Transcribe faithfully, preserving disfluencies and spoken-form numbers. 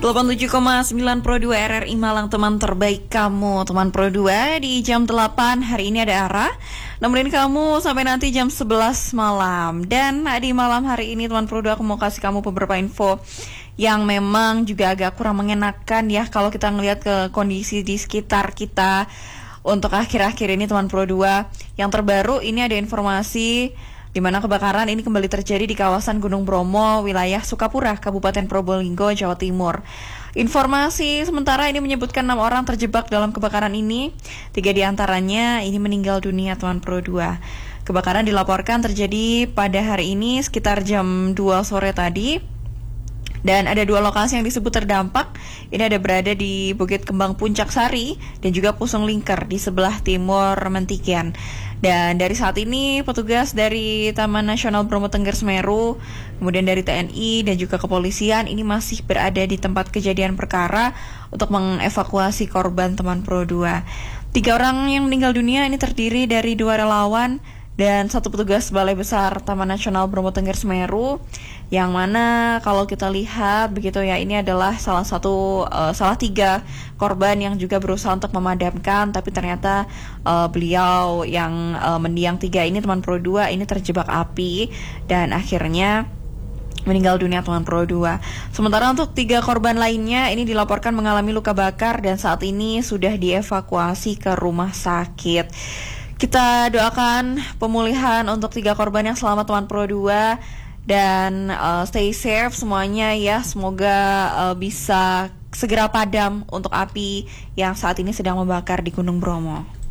delapan puluh tujuh koma sembilan Pro dua R R I Malang, teman terbaik kamu. Teman Pro dua di jam delapan hari ini ada Ara nemenin kamu sampai nanti jam sebelas malam. Dan di malam hari ini teman Pro dua aku mau kasih kamu beberapa info yang memang juga agak kurang mengenakan ya kalau kita ngelihat ke kondisi di sekitar kita untuk akhir-akhir ini teman Pro dua. Yang terbaru ini ada informasi di mana kebakaran ini kembali terjadi di kawasan Gunung Bromo, wilayah Sukapura, Kabupaten Probolinggo, Jawa Timur. Informasi sementara ini menyebutkan enam orang terjebak dalam kebakaran ini. Tiga diantaranya ini meninggal dunia teman Pro dua. Kebakaran dilaporkan terjadi pada hari ini sekitar jam dua sore tadi. Dan ada dua lokasi yang disebut terdampak. Ini ada berada di Bukit Kembang Puncak Sari dan juga Pusung Lingkar di sebelah timur Mentikian. Dan dari saat ini petugas dari Taman Nasional Bromo Tengger Semeru, kemudian dari T N I dan juga kepolisian ini masih berada di tempat kejadian perkara untuk mengevakuasi korban teman Pro dua. Tiga orang yang meninggal dunia ini terdiri dari dua relawan dan satu petugas Balai Besar Taman Nasional Bromo Tengger Semeru, yang mana kalau kita lihat begitu ya, ini adalah salah satu uh, salah tiga korban yang juga berusaha untuk memadamkan, tapi ternyata uh, beliau yang uh, mendiang tiga ini teman Pro dua ini terjebak api dan akhirnya meninggal dunia teman Pro dua. Sementara untuk tiga korban lainnya ini dilaporkan mengalami luka bakar dan saat ini sudah dievakuasi ke rumah sakit. Kita doakan pemulihan untuk tiga korban yang selamat teman Pro dua dan uh, stay safe semuanya ya. Semoga uh, bisa segera padam untuk api yang saat ini sedang membakar di Gunung Bromo.